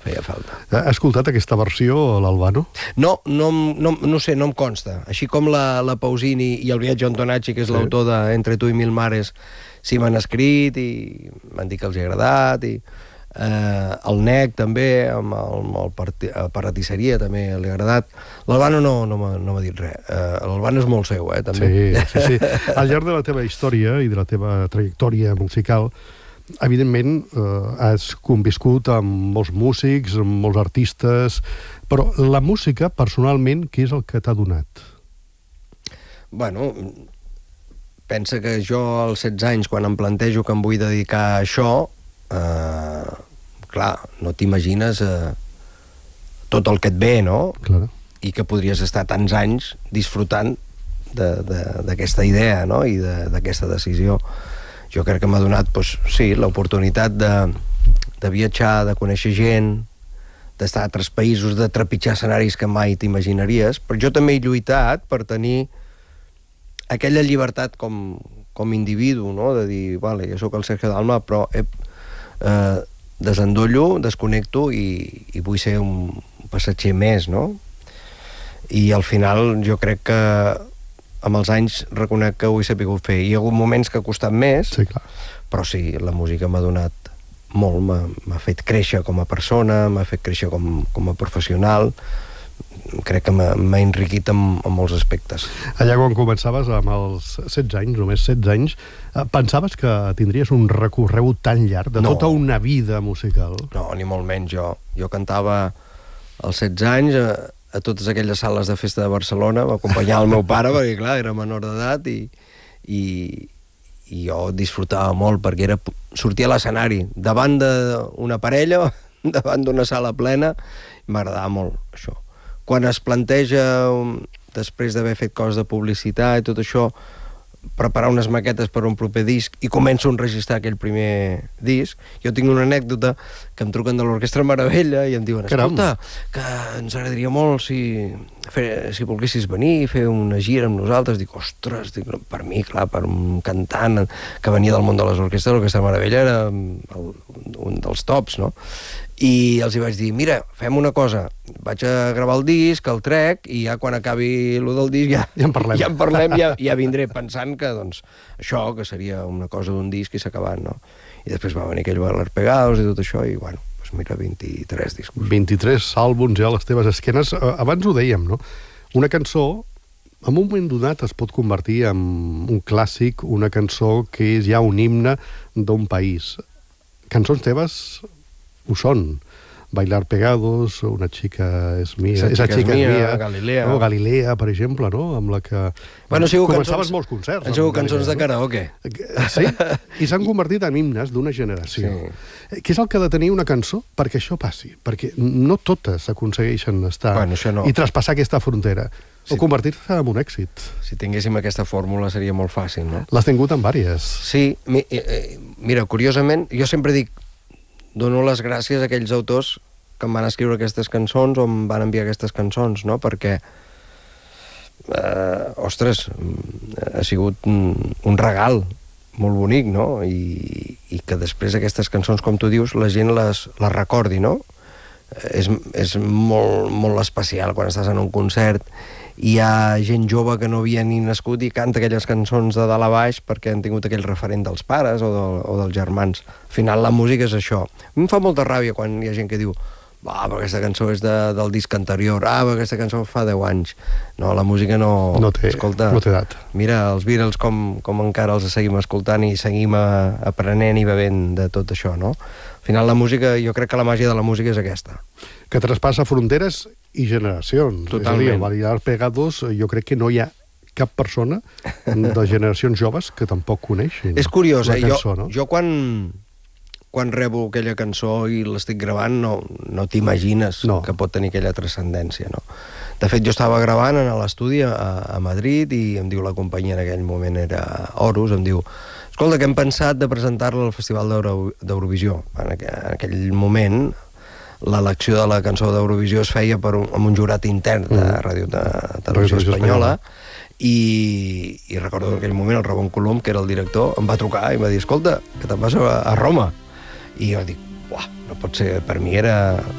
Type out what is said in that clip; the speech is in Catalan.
feia falta. Ha escoltat aquesta versió, l'Albano? No sé, no em consta. Així com la Pausini i el Viatge Antonacci, que és l'autor de Entre tu i mil mares, sí m'han escrit i m'han dit que els ha agradat, i el Nec també, amb el Paratisseria també li ha agradat. L'Albano no m'ha dit res. L'Albano és molt seu, també. Sí. Al llarg de la teva història i de la teva trajectòria musical, evidentment has conviscut amb molts músics, amb molts artistes, però la música, personalment, què és el que t'ha donat? Bueno, pensa que jo als 16 anys, quan em plantejo que em vull dedicar a això, clar, no t'imagines tot el que et ve, no? Clar. I que podries estar tants anys disfrutant d'aquesta idea, no? I d'aquesta decisió. Jo crec que m'ha donat, doncs, sí, l'oportunitat de viatjar, de conèixer gent, d'estar a altres països, de trepitjar escenaris que mai t'imaginaries, però jo també he lluitat per tenir aquella llibertat com individu, no? De dir, vale, jo sóc el Sergio Dalma, però desendollo, desconnecto i vull ser un passatger més, no? I al final jo crec que amb els anys reconec que ho he sabut fer. Hi ha hagut moments que ha costat més, sí, clar. Però sí, la música m'ha donat molt, m'ha fet créixer com a persona, m'ha fet créixer com a professional, crec que m'ha enriquit en molts aspectes. Allà quan començaves, amb els 16 anys, només 16 anys, pensaves que tindries un recorregut tan llarg de tota una vida musical? No, ni molt menys jo. Jo cantava als 16 anys a totes aquelles sales de festa de Barcelona, m'acompanyava el meu pare, perquè clar, era menor d'edat, i jo disfrutava molt, perquè sortia a l'escenari, davant d'una parella, davant d'una sala plena, i m'agradava molt això. Quan es planteja, després d'haver fet coses de publicitat i tot això, preparar unes maquetes per un proper disc i començo a enregistrar aquell primer disc, jo tinc una anècdota que em truquen de l'Orquestra Meravella i em diuen, escolta, que ens agradaria molt si volguessis venir i fer una gira amb nosaltres. Dic, ostres, per mi, clar, per un cantant que venia del món de les orquestres, l'Orquestra Meravella era un dels tops, no? I els hi vaig dir, mira, fem una cosa, vaig a gravar el disc, el trec, i ja quan acabi el del disc ja en parlem, ja vindré pensant que, doncs, això, que seria una cosa d'un disc i s'ha acabat, no? I després va venir aquell Bailar Pegados i tot això, i bueno, doncs mira, 23 discos. 23 àlbums ja a les teves esquenes. Abans ho dèiem, no? Una cançó, en un moment donat, es pot convertir en un clàssic, una cançó que és ja un himne d'un país. Cançons teves ho són. Bailar Pegados, Una chica es mía, Esa chica es mía, Galilea. No, Galilea, per exemple, no? Amb la que començaves molts concerts. Han sigut cançons de karaoke. Sí? I s'han convertit en himnes d'una generació. Sí. Què és el que ha de tenir una cançó perquè això passi? Perquè no totes aconsegueixen estar i traspassar aquesta frontera. O convertir-se en un èxit. Si tinguéssim aquesta fórmula seria molt fàcil, no? L'has tingut en vàries. Sí. Mira, curiosament, jo sempre dic, dono les gràcies a aquells autors que em van escriure aquestes cançons o em van enviar aquestes cançons, no? Perquè, ostres, ha sigut un regal molt bonic, no? I que després aquestes cançons, com tu dius, la gent les recordi, no? És molt especial quan estàs en un concert i hi ha gent jove que no havia ni nascut i canta aquelles cançons de dalt a baix perquè han tingut aquell referent dels pares o dels germans. Al final la música és això. A mi em fa molta ràbia quan hi ha gent que diu però aquesta cançó és del disc anterior, però aquesta cançó fa 10 anys. No, la música no té edat. Mira, els Beatles com encara els seguim escoltant i seguim aprenent i bevent de tot això, no? Al final la música, jo crec que la màgia de la música és aquesta. Que traspassa fronteres i generacions. Totalment. És a dir, Bailar Pegados, jo crec que no hi ha cap persona de generacions joves que tampoc coneixin. És curiós, cançó, no? Jo quan rebo aquella cançó i l'estic gravant no t'imagines que pot tenir aquella transcendència, no? De fet, jo estava gravant en l'estudi a Madrid i em diu la companyia, en aquell moment era Horus, em diu, escolta, que hem pensat de presentar-la al Festival d'Eurovisió. En aquell moment l'elecció de la cançó d'Eurovisió es feia amb un jurat intern de Ràdio Televisió Espanyola i recordo que en aquell moment el Ramon Colom, que era el director, em va trucar i em va dir, escolta, que te'n vas a Roma. I jo dic, no pot ser, per mi era